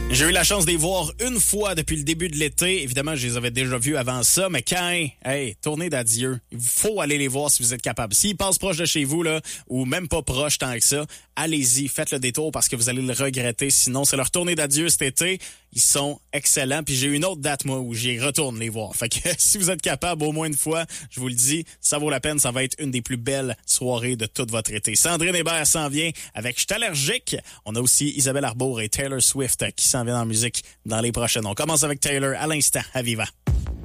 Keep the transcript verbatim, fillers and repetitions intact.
J'ai eu la chance de les voir une fois depuis le début de l'été. Évidemment, je les avais déjà vus avant ça, mais quand, hey, tournée d'adieu, il faut aller les voir si vous êtes capable. S'ils passent proche de chez vous, là, ou même pas proche tant que ça, allez-y, faites le détour parce que vous allez le regretter. Sinon, c'est leur tournée d'adieu cet été. Ils sont excellents. Puis j'ai une autre date, moi, où j'y retourne les voir. Fait que si vous êtes capable au moins une fois, je vous le dis, ça vaut la peine. Ça va être une des plus belles soirées de toute votre été. Sandrine Hébert s'en vient avec Je suis allergique. On a aussi Isabelle Arbour et Taylor Swift qui s'en viennent en musique dans les prochaines. On commence avec Taylor à l'instant à Viva.